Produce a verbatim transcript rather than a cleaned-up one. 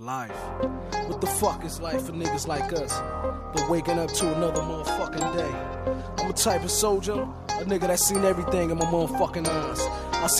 Life. What the fuck is life for niggas like us? But waking up to another motherfucking day. I'm a type of soldier, a nigga that seen everything in my motherfucking eyes.